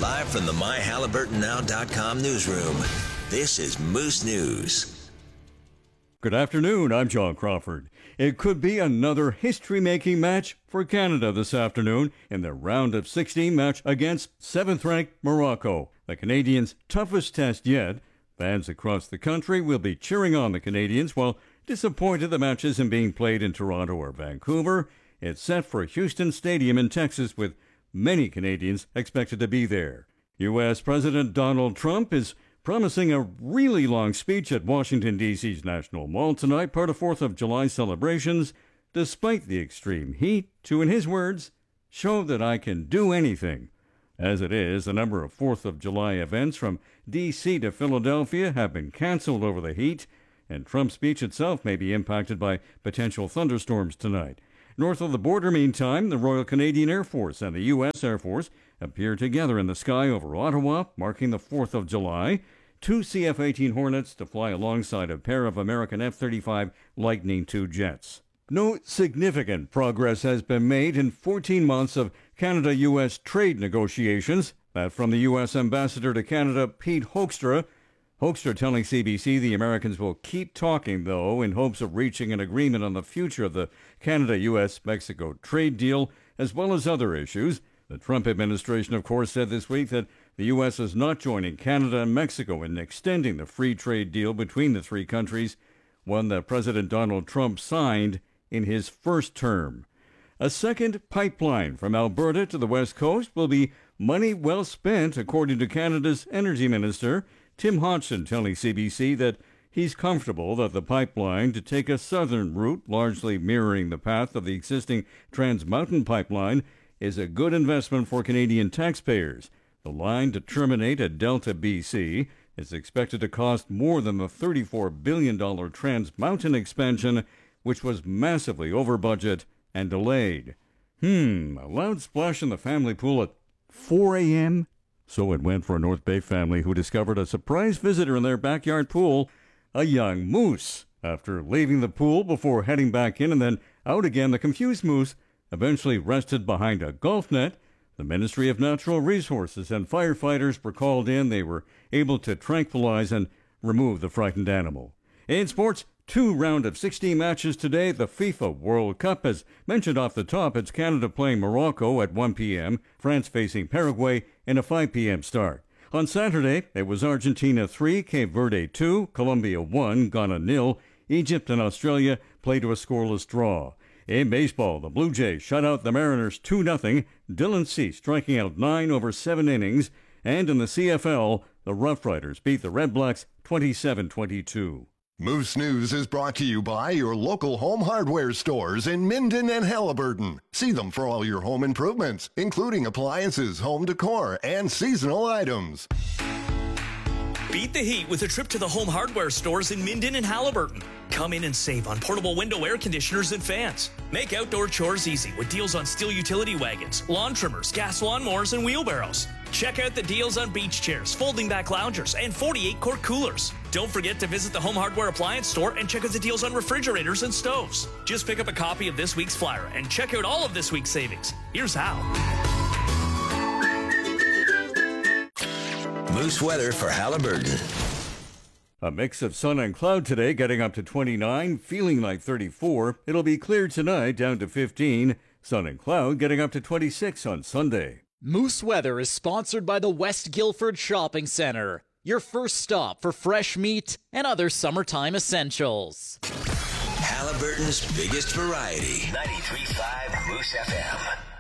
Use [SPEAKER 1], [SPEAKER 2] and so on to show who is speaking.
[SPEAKER 1] Live from the MyHalliburtonNow.com newsroom, this is Moose News.
[SPEAKER 2] Good afternoon, I'm John Crawford. It could be another history-making match for Canada this afternoon in their round of 16 match against 7th-ranked Morocco. The Canadians' toughest test yet. Fans across the country will be cheering on the Canadians, while disappointed the match isn't being played in Toronto or Vancouver. It's set for Houston Stadium in Texas, with many Canadians expected to be there. U.S. President Donald Trump is promising a really long speech at Washington, D.C.'s National Mall tonight, part of 4th of July celebrations. Despite the extreme heat, to, in his words, show that I can do anything. As it is, a number of 4th of July events from D.C. to Philadelphia have been canceled over the heat, and Trump's speech itself may be impacted by potential thunderstorms tonight. North of the border, meantime, the Royal Canadian Air Force and the U.S. Air Force appear together in the sky over Ottawa, marking the 4th of July. 2 CF-18 Hornets to fly alongside a pair of American F-35 Lightning II jets. No significant progress has been made in 14 months of Canada-U.S. trade negotiations. That from the U.S. Ambassador to Canada, Pete Hoekstra. Hoekstra telling CBC the Americans will keep talking, though, in hopes of reaching an agreement on the future of the Canada-U.S.-Mexico trade deal, as well as other issues. The Trump administration, of course, said this week that the U.S. is not joining Canada and Mexico in extending the free trade deal between the three countries, one that President Donald Trump signed in his first term. A second pipeline from Alberta to the West Coast will be money well spent, according to Canada's Energy Minister, Tim Hodgson, telling CBC that he's comfortable that the pipeline to take a southern route, largely mirroring the path of the existing Trans Mountain pipeline, is a good investment for Canadian taxpayers. The line to terminate at Delta, BC, is expected to cost more than the $34 billion Trans Mountain expansion, which was massively over budget and delayed. A loud splash in the family pool at 4 a.m.? So it went for a North Bay family who discovered a surprise visitor in their backyard pool, a young moose. After leaving the pool before heading back in and then out again, the confused moose eventually rested behind a golf net. The Ministry of Natural Resources and firefighters were called in. They were able to tranquilize and remove the frightened animal. In sports, 2 round of 16 matches today. The FIFA World Cup, as mentioned off the top, it's Canada playing Morocco at 1 p.m., France facing Paraguay in a 5 p.m. start. On Saturday, it was Argentina 3, Cape Verde 2, Colombia 1, Ghana 0. Egypt and Australia played to a scoreless draw. In baseball, the Blue Jays shut out the Mariners 2-0, Dylan Cease striking out 9 over 7 innings. And in the CFL, the Rough Riders beat the Red Blacks 27-22.
[SPEAKER 3] Moose News is brought to you by your local home hardware stores in Minden and Halliburton. See them for all your home improvements, including appliances, home decor, and seasonal items.
[SPEAKER 4] Beat the heat with a trip to the home hardware stores in Minden and Halliburton. Come in and save on portable window air conditioners and fans. Make outdoor chores easy with deals on steel utility wagons, lawn trimmers, gas lawnmowers, and wheelbarrows. Check out the deals on beach chairs, folding back loungers, and 48-quart coolers. Don't forget to visit the Home Hardware Appliance Store and check out the deals on refrigerators and stoves. Just pick up a copy of this week's flyer and check out all of this week's savings. Here's how.
[SPEAKER 1] Moose weather for Halliburton.
[SPEAKER 2] A mix of sun and cloud today, getting up to 29, feeling like 34. It'll be clear tonight, down to 15. Sun and cloud getting up to 26 on Sunday.
[SPEAKER 5] Moose Weather is sponsored by the West Guildford Shopping Center, your first stop for fresh meat and other summertime essentials.
[SPEAKER 1] Halliburton's biggest variety. 93.5 Moose FM.